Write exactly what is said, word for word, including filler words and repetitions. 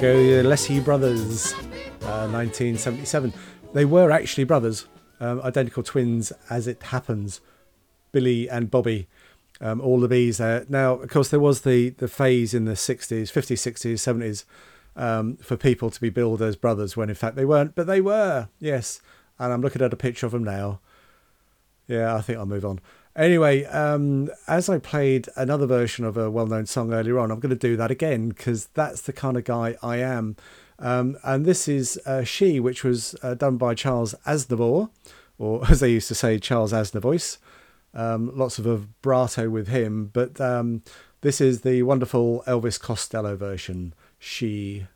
go, the Leslie Brothers, uh, nineteen seventy-seven. They were actually brothers, um, identical twins as it happens, Billy and Bobby, um, all the bees there. Now, of course, there was the, the phase in the sixties, fifties, sixties, seventies, um, for people to be billed as brothers when in fact they weren't, but they were, yes. And I'm looking at a picture of them now. Yeah, I think I'll move on. Anyway, um, as I played another version of a well-known song earlier on, I'm going to do that again because that's the kind of guy I am. Um, and this is uh, She, which was uh, done by Charles Aznavour, or as they used to say, Charles Aznavoice. Um, lots of vibrato with him, but um, this is the wonderful Elvis Costello version, She.